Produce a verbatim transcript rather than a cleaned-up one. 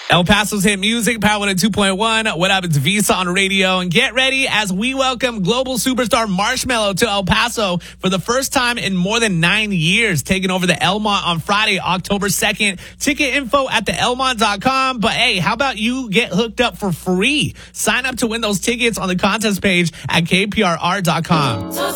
El Paso's hit music, Power one oh two point one. What up? It's Visa on radio. And get ready as we welcome global superstar Marshmello to El Paso for the first time in more than nine years, taking over the Elmont on Friday, October second. Ticket info at the elmont dot com. But hey, how about you get hooked up for free? Sign up to win those tickets on the contest page at k p r r dot com.